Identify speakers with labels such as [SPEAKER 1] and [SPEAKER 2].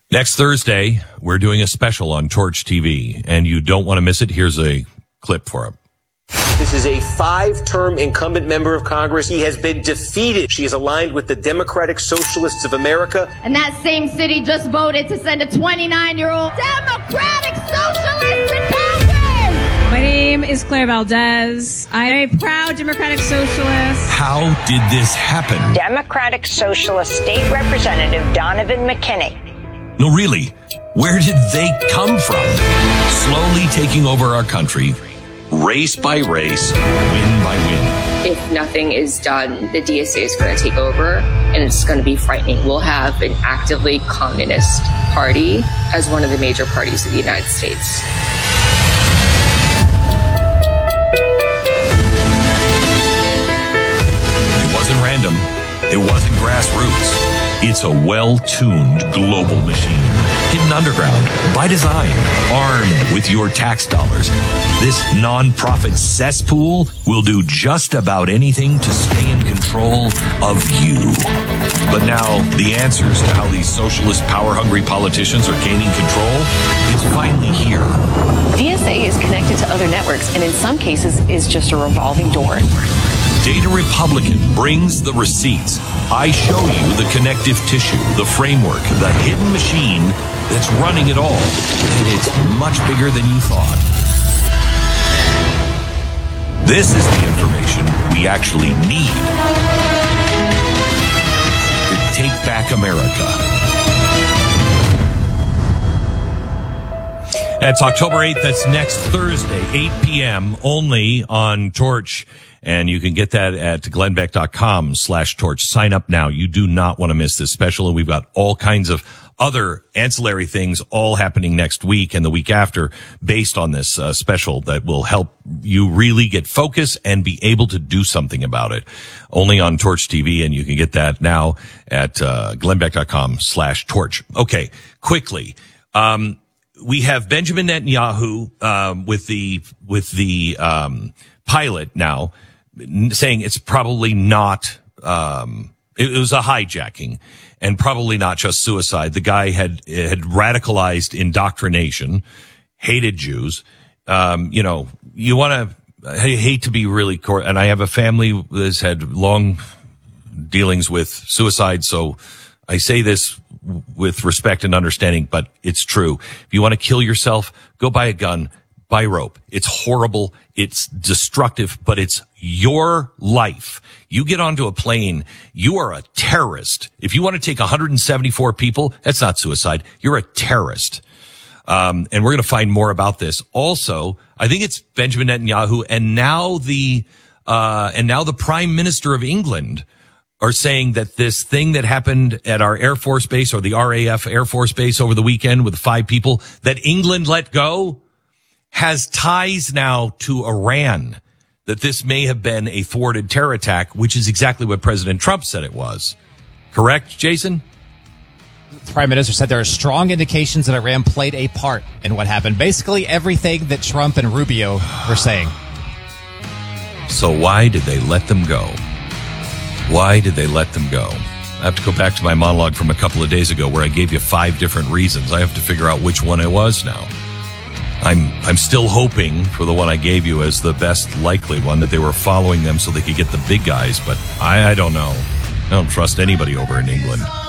[SPEAKER 1] Next Thursday, we're doing a special on Torch TV, and you don't want to miss it. Here's a clip for it.
[SPEAKER 2] This is a 5-term incumbent member of Congress. He has been defeated. She is aligned with the Democratic Socialists of America.
[SPEAKER 3] And that same city just voted to send a 29-year-old Democratic Socialist in Congress.
[SPEAKER 4] My name is Claire Valdez. I'm a proud Democratic Socialist.
[SPEAKER 1] How did this happen?
[SPEAKER 5] Democratic Socialist State Representative Donovan McKinney.
[SPEAKER 1] No, really, where did they come from? Slowly taking over our country, race by race, win by win.
[SPEAKER 6] If nothing is done, the DSA is going to take over, and it's going to be frightening. We'll have an actively communist party as one of the major parties of the United States.
[SPEAKER 1] It wasn't random. It wasn't grassroots. It's a well-tuned global machine, hidden underground, by design, armed with your tax dollars. This non-profit cesspool will do just about anything to stay in control of you. But now, the answers to how these socialist, power-hungry politicians are gaining control is finally here.
[SPEAKER 7] DSA is connected to other networks, and in some cases is just a revolving door.
[SPEAKER 1] Data Republican brings the receipts. I show you the connective tissue, the framework, the hidden machine that's running it all. And it's much bigger than you thought. This is the information we actually need to take back America. That's October 8th. That's next Thursday, 8 p.m. only on Torch. And you can get that at glennbeck.com/torch. Sign up now. You do not want to miss this special. And we've got all kinds of other ancillary things all happening next week and the week after based on this special that will help you really get focus and be able to do something about it. Only on Torch TV. And you can get that now at glennbeck.com/torch. Okay, quickly. We have Benjamin Netanyahu with the pilot now saying it's probably not it was a hijacking and probably not just suicide. The guy had radicalized indoctrination, hated Jews. You want to hate to be really and I have a family that's had long dealings with suicide, so I say this with respect and understanding, but it's true. If you want to kill yourself, go buy a gun, buy rope. It's horrible. It's destructive, but it's your life. You get onto a plane, you are a terrorist. If you want to take 174 people, that's not suicide. You're a terrorist. And we're going to find more about this. Also, I think it's Benjamin Netanyahu and now the Prime Minister of England are saying that this thing that happened at our Air Force Base or the RAF Air Force Base over the weekend with 5 people that England let go has ties now to Iran, that this may have been a thwarted terror attack, which is exactly what President Trump said it was. Correct, Jason?
[SPEAKER 8] The Prime Minister said there are strong indications that Iran played a part in what happened. Basically everything that Trump and Rubio were saying.
[SPEAKER 1] So why did they let them go? Why did they let them go? I have to go back to my monologue from a couple of days ago where I gave you 5 different reasons. I have to figure out which one it was now. I'm still hoping for the one I gave you as the best likely one, that they were following them so they could get the big guys, but I don't know. I don't trust anybody over in England.